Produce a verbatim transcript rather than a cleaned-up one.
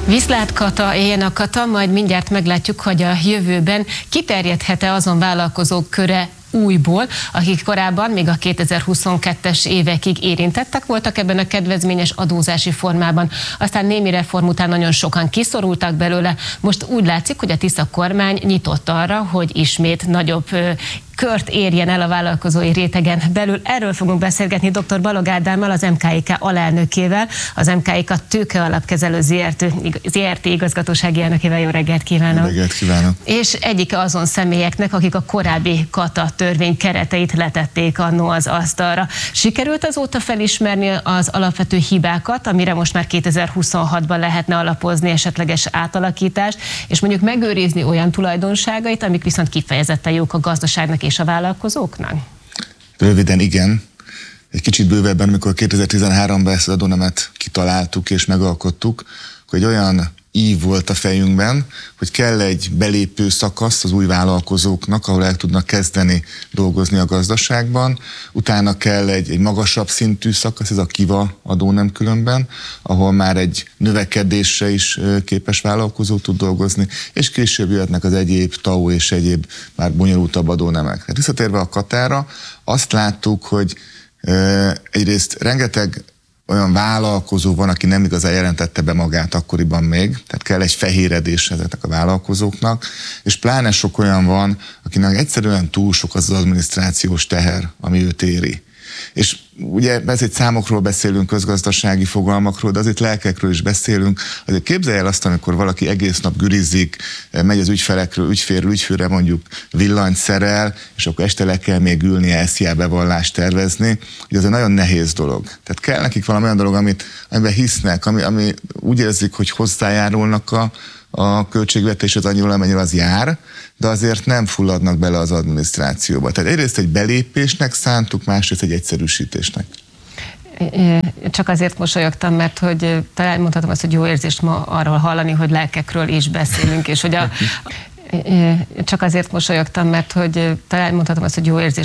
Viszlát Kata, éljen a Kata, majd mindjárt meglátjuk, hogy a jövőben kiterjedhet-e azon vállalkozók köre újból, akik korábban még a kétezer-huszonkettes évekig érintettek voltak ebben a kedvezményes adózási formában. Aztán némi reform után nagyon sokan kiszorultak belőle. Most úgy látszik, hogy a Tisza kormány nyitott arra, hogy ismét nagyobb kört érjen el a vállalkozói rétegen belül. Erről fogunk beszélgetni dr. Balogh Ádámmal, az em ká i ká alelnökével, az em ká i ká Tőkealapkezelő zé er té igazgatósági elnökével. Jó reggelt kívánok! Jó reggelt kívánok! És egyike azon személyeknek, akik a korábbi Kata törvény kereteit letették annó az asztalra. Sikerült azóta felismerni az alapvető hibákat, amire most már kétezer-huszonhatban lehetne alapozni esetleges átalakítást, és mondjuk megőrizni olyan tulajdonságait, amik viszont kifejezetten jók a gazdaságnak és a vállalkozóknak? Röviden igen. Egy kicsit bővebben, amikor kétezer-tizenháromban ezt az adónemet kitaláltuk és megalkottuk, hogy olyan ív volt a fejünkben, hogy kell egy belépő szakasz az új vállalkozóknak, ahol el tudnak kezdeni dolgozni a gazdaságban, utána kell egy, egy magasabb szintű szakasz, ez a kiva adónem különben, ahol már egy növekedésre is képes vállalkozó tud dolgozni, és később jöhetnek az egyéb té á u és egyéb már bonyolultabb adónemek. Tehát visszatérve a Katára, azt láttuk, hogy egyrészt rengeteg olyan vállalkozó van, aki nem igazán jelentette be magát akkoriban még, tehát kell egy fehéredés ezeknek a vállalkozóknak, és pláne sok olyan van, akinek egyszerűen túl sok az az adminisztrációs teher, ami őt éri. És ugye ezért számokról beszélünk, közgazdasági fogalmakról, de azért lelkekről is beszélünk. Azért képzelj el azt, amikor valaki egész nap gürizik, megy az ügyfelekről, ügyférről ügyfélre mondjuk villanyt szerel, és akkor este le kell még ülnie, es zé á bevallást tervezni, hogy ez egy nagyon nehéz dolog. Tehát kell nekik valami olyan dolog, amit, amiben hisznek, ami, ami úgy érzik, hogy hozzájárulnak a a költségvetéshez annyira, amennyire az jár, de azért nem fulladnak bele az adminisztrációba. Tehát egyrészt egy belépésnek szántuk, másrészt egy egyszerűsítésnek. Csak azért mosolyogtam, mert hogy talán mondhatom azt, hogy jó érzést ma arról hallani, hogy lelkekről is beszélünk, és hogy a... Csak azért mosolyogtam, mert hogy talán mondhatom azt, hogy jó érzést